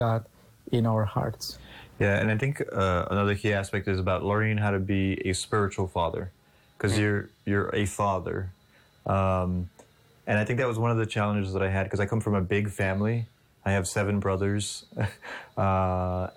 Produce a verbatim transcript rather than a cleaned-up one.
God in our hearts. Yeah, and I think uh, another key aspect is about learning how to be a spiritual father, because you're you're a father, um, and I think that was one of the challenges that I had because I come from a big family. I have seven brothers, uh,